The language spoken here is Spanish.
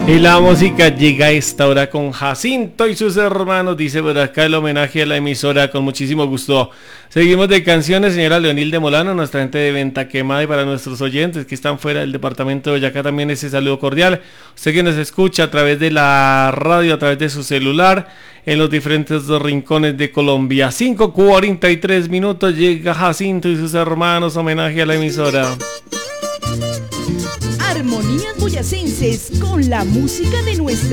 Y la música llega a esta hora con Jacinto y sus hermanos, dice por acá el homenaje a la emisora con muchísimo gusto. Seguimos de canciones, señora Leonilde Molano, nuestra gente de Venta Quemada, y para nuestros oyentes que están fuera del departamento de Boyacá también ese saludo cordial. Usted que nos escucha a través de la radio, a través de su celular, en los diferentes rincones de Colombia. 5:43 minutos, llega Jacinto y sus hermanos, homenaje a la emisora. Armonías boyacenses con la música de nuestra